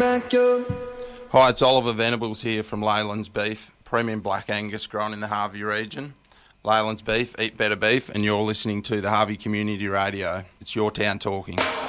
back your... Hi, it's Oliver Venables here from Leyland's Beef, premium Black Angus grown in the Harvey region. Leyland's Beef, eat better beef, and you're listening to the Harvey Community Radio. It's your town talking.